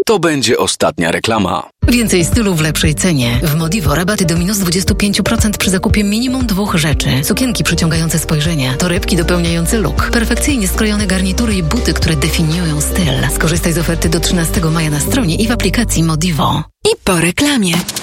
to będzie ostatnia reklama. Więcej stylu w lepszej cenie. W Modivo rabaty do minus 25% przy zakupie minimum 2 rzeczy. Sukienki przyciągające spojrzenia, torebki dopełniające look, perfekcyjnie skrojone garnitury i buty, które definiują styl. Skorzystaj z oferty do 13 maja na stronie i w aplikacji Modivo. I po reklamie.